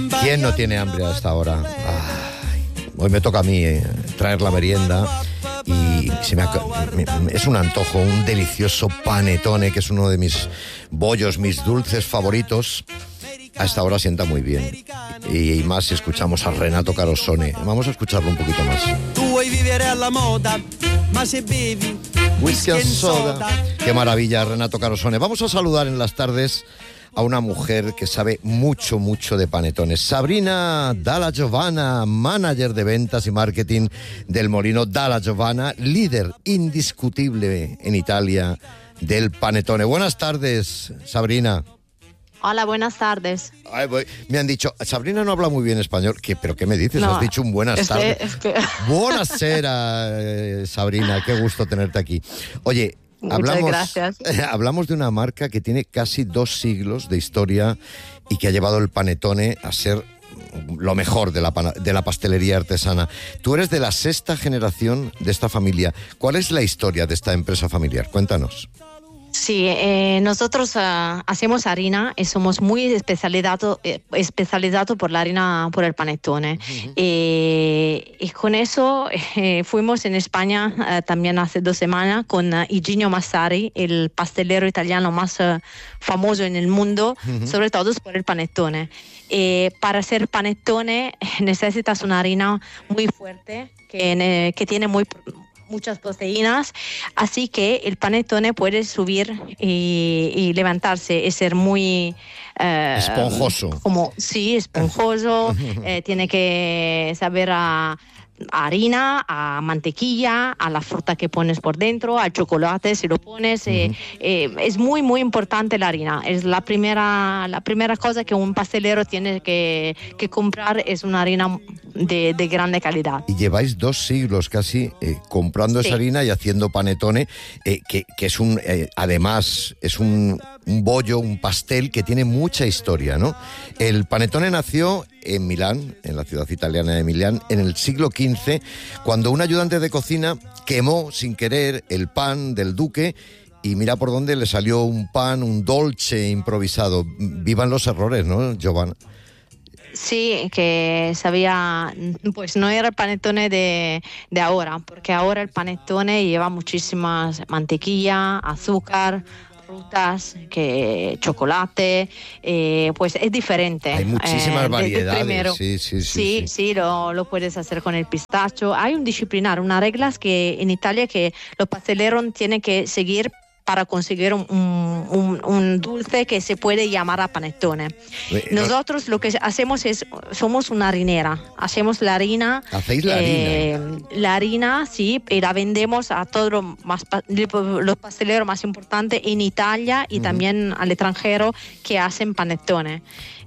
¿Quién no tiene hambre hasta ahora? Hoy me toca a mí traer la merienda y es un antojo, un delicioso panetone, que es uno de mis bollos, mis dulces favoritos. A esta hora sienta muy bien. Y más si escuchamos a Renato Carosone. Vamos a escucharlo un poquito más. Tu vuoi vivere alla moda, ma se bevi whisky and soda. Qué maravilla, Renato Carosone. Vamos a saludar en las tardes a una mujer que sabe mucho, mucho de panetones. Sabrina Dalla Giovanna, manager de ventas y marketing del Molino Dalla Giovanna, líder indiscutible en Italia del panetone. Buenas tardes, Sabrina. Hola, buenas tardes. Me han dicho, Sabrina no habla muy bien español. ¿Pero qué me dices? No, has dicho un buenas tardes. Buonasera, Sabrina, qué gusto tenerte aquí. Oye, muchas gracias. Hablamos de una marca que tiene casi 2 siglos de historia y que ha llevado el panetone a ser lo mejor de la pastelería artesana. Tú eres de la 6ª generación de esta familia. ¿Cuál es la historia de esta empresa familiar? Cuéntanos. Sí, nosotros hacemos harina y somos muy especializados por la harina, por el panetone. Uh-huh. Y con eso fuimos en España también hace 2 semanas con Igino Massari, el pastelero italiano más famoso en el mundo, uh-huh, sobre todo por el panetone. Para hacer panetone necesitas una harina muy fuerte que tiene muchas proteínas, así que el panetone puede subir y levantarse y ser muy esponjoso. Esponjoso. Tiene que saber a harina, a mantequilla, a la fruta que pones por dentro, al chocolate si lo pones. Uh-huh. Es muy, muy importante la harina. Es la primera cosa que un pastelero tiene que comprar, es una harina de grande calidad. Y lleváis 2 siglos casi comprando esa harina y haciendo panetone, que es además es un bollo, un pastel que tiene mucha historia, ¿no? El panetone nació en Milán, en la ciudad italiana de Milán, en el siglo XV, cuando un ayudante de cocina quemó sin querer el pan del duque y mira por dónde le salió un pan, un dolce improvisado. Vivan los errores, ¿no, Giovanna? Sí, que sabía, pues no era el panetone de ahora, porque ahora el panetone lleva muchísimas mantequilla, azúcar, frutas, chocolate, pues es diferente. Hay muchísimas variedades. Sí, lo puedes hacer con el pistacho. Hay un disciplinar, unas reglas que en Italia que los pasteleros tienen que seguir para conseguir un dulce que se puede llamar a panetone. Nosotros lo que hacemos somos una harinera. Hacemos la harina. ¿Hacéis la harina? La harina, sí, y la vendemos a todos los pasteleros más importantes en Italia y también al extranjero que hacen panetone.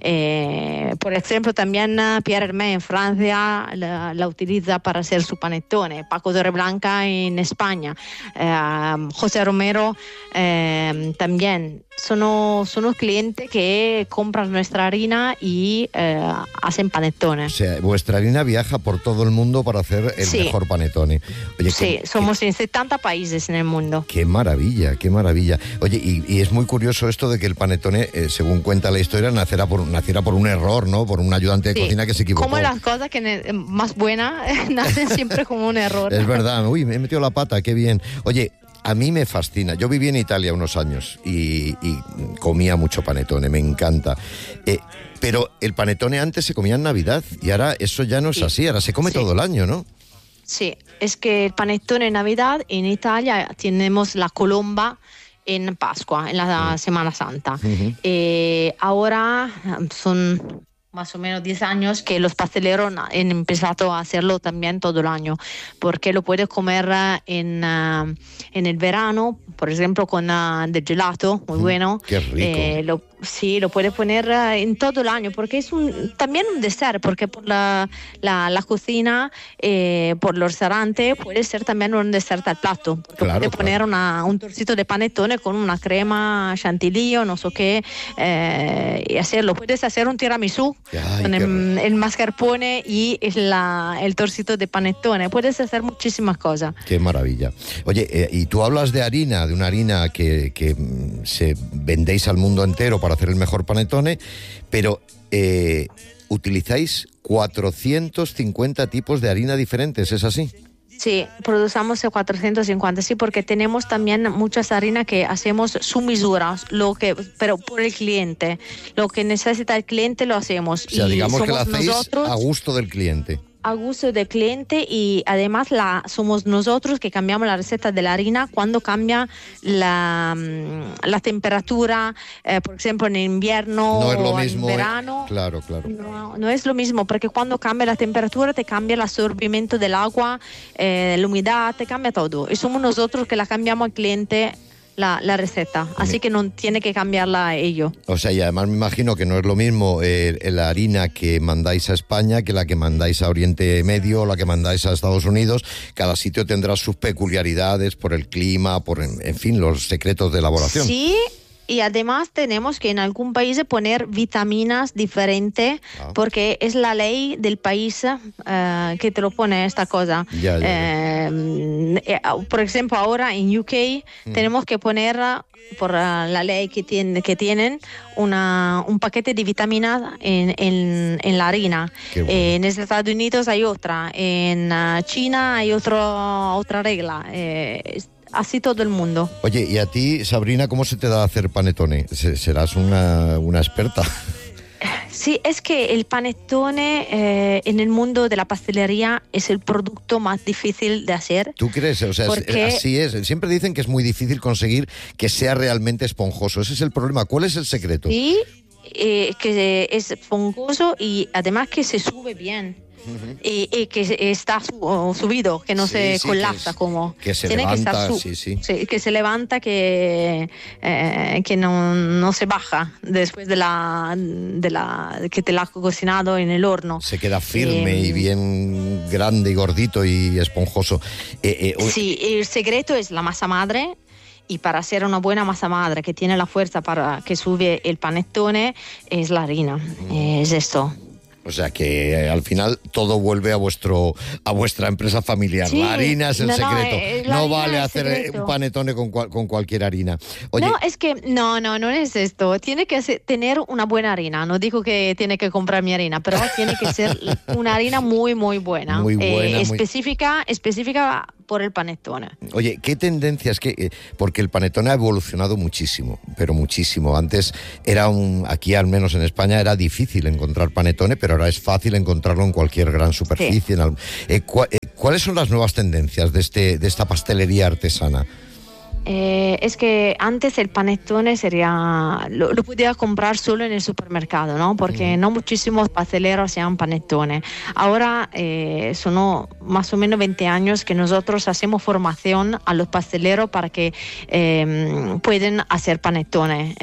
Por ejemplo, también Pierre Hermé en Francia la utiliza para hacer su panetone, Paco de Reblanca en España, José Romero también. Son los clientes que compran nuestra harina y hacen panetone. O sea, vuestra harina viaja por todo el mundo para hacer el mejor panetone. Oye, somos en 70 países en el mundo. ¡Qué maravilla, qué maravilla! Oye, y es muy curioso esto de que el panetone, según cuenta la historia, naciera por un error, ¿no? Por un ayudante de cocina que se equivocó. Como las cosas que más buenas nacen siempre como un error. Es verdad. Uy, me he metido la pata, qué bien. Oye, a mí me fascina. Yo viví en Italia unos años y comía mucho panetone, me encanta. Pero el panetone antes se comía en Navidad y ahora eso ya no es así, ahora se come todo el año, ¿no? Sí, es que el panetone en Navidad, en Italia tenemos la colomba en Pascua, en la Semana Santa. Uh-huh. Ahora son más o menos 10 años que los pasteleros han empezado a hacerlo también todo el año, porque lo puedes comer en el verano, por ejemplo, con del gelato, muy bueno. Qué rico. Lo puedes poner en todo el año, porque es también un dessert, porque por la cocina, por los restaurantes, puede ser también un dessert al plato. Porque puedes poner un trocito de panetone con una crema chantilly o no sé qué, y hacerlo. Puedes hacer un tiramisú con el mascarpone y el trocito de panetone. Puedes hacer muchísimas cosas. Qué maravilla. Oye, y tú hablas de harina, de una harina que se vendéis al mundo entero para hacer el mejor panetone, pero utilizáis 450 tipos de harina diferentes, ¿es así? Sí, producimos 450, sí, porque tenemos también muchas harinas que hacemos su misura, pero por el cliente. Lo que necesita el cliente lo hacemos. O sea, digamos que la hacéis nosotros, a gusto del cliente. a gusto del cliente, y además somos nosotros que cambiamos la receta de la harina cuando cambia la temperatura, por ejemplo en invierno No es lo o mismo, en verano. Claro. No es lo mismo, porque cuando cambia la temperatura te cambia el absorbimiento del agua, la humedad, te cambia todo. Y somos nosotros que la cambiamos al cliente la receta, así que no tiene que cambiarla ellos. O sea, y además me imagino que no es lo mismo la harina que mandáis a España que la que mandáis a Oriente Medio o la que mandáis a Estados Unidos. Cada sitio tendrá sus peculiaridades por el clima, en fin, los secretos de elaboración. Sí. Y además tenemos que en algún país poner vitaminas diferentes, porque es la ley del país que te lo pone esta cosa. Por ejemplo, ahora en UK tenemos que poner, por la ley que tienen, un paquete de vitaminas en la harina. Bueno. En Estados Unidos hay otra, en China hay otra regla. Así todo el mundo. Oye, y a ti, Sabrina, ¿cómo se te da hacer panetone? Serás una experta. Sí, es que el panettone en el mundo de la pastelería es el producto más difícil de hacer. ¿Tú crees? O sea, así es. Siempre dicen que es muy difícil conseguir que sea realmente esponjoso. Ese es el problema. ¿Cuál es el secreto? Sí, que es esponjoso y además que se sube bien. Y que está subido, que no se colapsa, que se tiene levanta, que estar que se levanta, que no se baja después de que te la has cocinado en el horno. Se queda firme y bien grande y gordito y esponjoso. Sí, el secreto es la masa madre. Y para hacer una buena masa madre que tiene la fuerza para que sube el panettone es la harina, es esto. O sea que al final todo vuelve a vuestra empresa familiar. Sí, la harina es el secreto. No vale hacer secreto. un panetone con cualquier harina. Oye, No, es que no es esto. Tiene que tener una buena harina. No digo que tiene que comprar mi harina, pero tiene que ser una harina muy, muy buena. Muy buena. Específica por el panettone. Oye, ¿qué tendencias? Porque el panettone ha evolucionado muchísimo, pero muchísimo. Antes aquí al menos en España era difícil encontrar panettone, pero ahora es fácil encontrarlo en cualquier gran superficie. Sí. ¿Cuáles son las nuevas tendencias de esta pastelería artesana? Es que antes el panettone lo podía comprar solo en el supermercado, ¿no? Porque no muchísimos pasteleros hacían panettone. Ahora son más o menos 20 años que nosotros hacemos formación a los pasteleros para que pueden hacer panettone.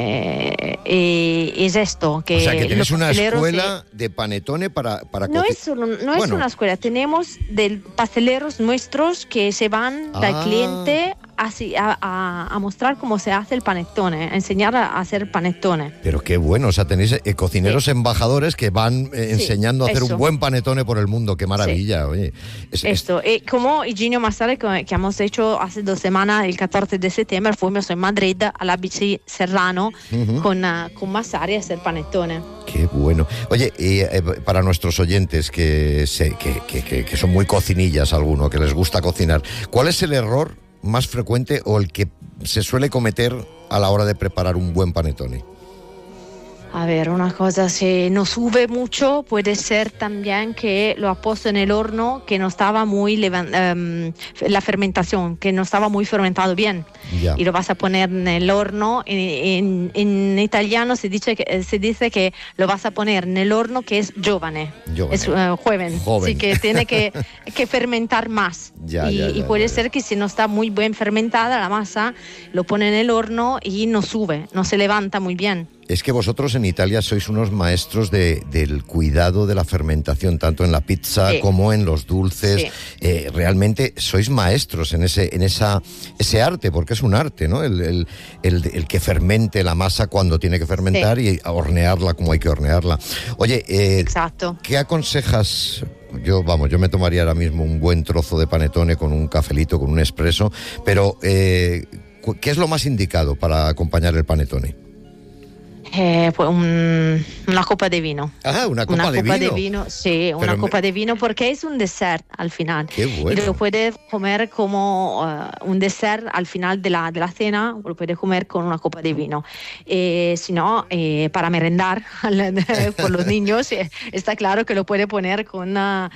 Y es esto. Que o sea, que tienes una escuela de panettone para no es una escuela. Tenemos pasteleros nuestros que se van del cliente a mostrar cómo se hace el panettone, a enseñar a hacer panettone. Pero qué bueno, o sea, tenéis cocineros embajadores que van enseñando a hacer un buen panettone por el mundo, qué maravilla, sí. Oye. Como Higinio Massari, que hemos hecho hace 2 semanas, el 14 de septiembre, fuimos en Madrid a la BC Serrano con Massari a hacer panettone. Qué bueno. Oye, para nuestros oyentes que son muy cocinillas algunos, que les gusta cocinar, ¿cuál es el error más frecuente o el que se suele cometer a la hora de preparar un buen panettone? A ver, una cosa, si no sube mucho, puede ser también que lo ha puesto en el horno, que no estaba muy la fermentación, que no estaba muy fermentado bien. Ya. Y lo vas a poner en el horno. En italiano se dice que lo vas a poner en el horno que es giovane. Es joven. Sí, que tiene que fermentar más. Y puede ser que si no está muy bien fermentada la masa, lo pone en el horno y no sube, no se levanta muy bien. Es que vosotros en Italia sois unos maestros del cuidado de la fermentación, tanto en la pizza como en los dulces. Sí. Realmente sois maestros en ese arte, porque es un arte, ¿no? El que fermente la masa cuando tiene que fermentar y hornearla como hay que hornearla. Oye, exacto. ¿Qué aconsejas? Yo me tomaría ahora mismo un buen trozo de panettone con un cafelito, con un espresso, pero ¿qué es lo más indicado para acompañar el panettone? Pues una copa de vino. Ah, una copa de vino. Sí, una copa de vino porque es un dessert al final. Qué bueno. Y lo puedes comer como un dessert al final de la cena, lo puedes comer con una copa de vino. Si no, para merendar por los niños, está claro que lo puedes poner con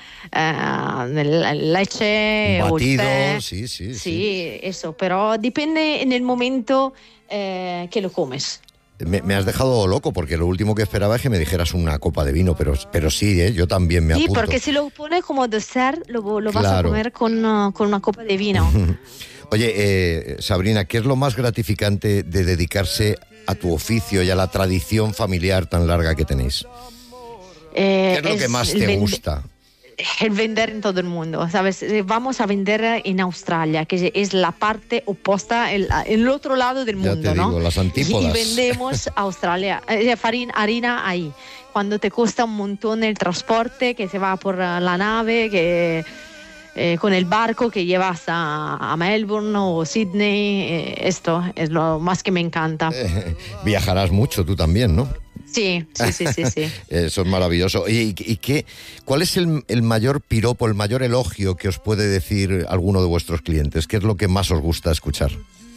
leche un batido, o té. Sí, eso, pero depende en el momento que lo comes. Me has dejado loco porque lo último que esperaba es que me dijeras una copa de vino, pero sí, yo también me apunto. Sí, porque si lo pones como dessert, lo vas a comer con una copa de vino. Oye, Sabrina, ¿qué es lo más gratificante de dedicarse a tu oficio y a la tradición familiar tan larga que tenéis? ¿Qué es lo que más te gusta? El vender en todo el mundo, ¿sabes? Vamos a vender en Australia, que es la parte opuesta, el otro lado del mundo, ya te digo, ¿no? Las antípodas. Y vendemos Australia, harina ahí. Cuando te cuesta un montón el transporte, que se va por la nave, que con el barco que llevas a Melbourne o Sydney, esto es lo más que me encanta. Viajarás mucho tú también, ¿no? Sí. Eso es maravilloso. ¿Y cuál es el mayor piropo, el mayor elogio que os puede decir alguno de vuestros clientes? ¿Qué es lo que más os gusta escuchar?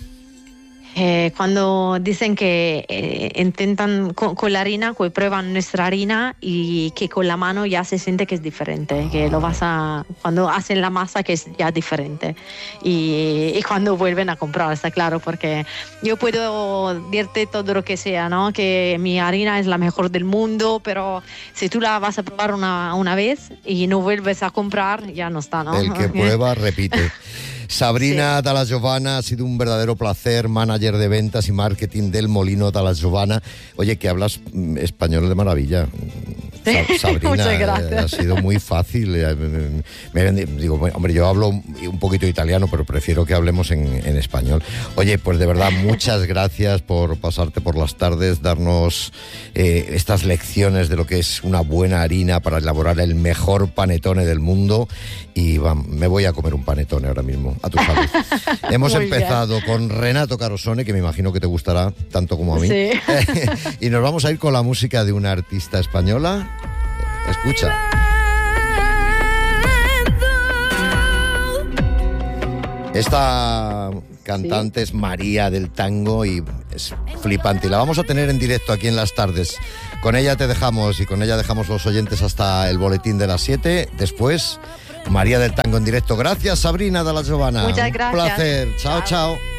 Cuando dicen que intentan con la harina, que prueban nuestra harina y que con la mano ya se siente que es diferente, que lo cuando hacen la masa que es ya diferente y cuando vuelven a comprar, está claro, porque yo puedo decirte todo lo que sea, ¿no? Que mi harina es la mejor del mundo, pero si tú la vas a probar una vez y no vuelves a comprar, ya no está, ¿no? El que prueba repite. Sabrina Dalla Giovanna, ha sido un verdadero placer, manager de ventas y marketing del Molino Dalla Giovanna. Oye, que hablas español de maravilla. Sabrina, muchas gracias. Ha sido muy fácil. Digo, hombre, yo hablo un poquito italiano, pero prefiero que hablemos en español. Oye, pues de verdad, muchas gracias por pasarte por las tardes, darnos estas lecciones de lo que es una buena harina para elaborar el mejor panetone del mundo. Y me voy a comer un panetone ahora mismo. A tu salud. Hemos empezado con Renato Carosone, que me imagino que te gustará tanto como a mí. Sí. Y nos vamos a ir con la música de una artista española. Escucha. Esta cantante es María del Tango y es flipante. Y la vamos a tener en directo aquí en Las Tardes. Con ella te dejamos y con ella dejamos los oyentes hasta el boletín de las 7. Después, María del Tango en directo. Gracias, Sabrina Dalla Giovanna. Muchas gracias. Un placer. Chao, chao.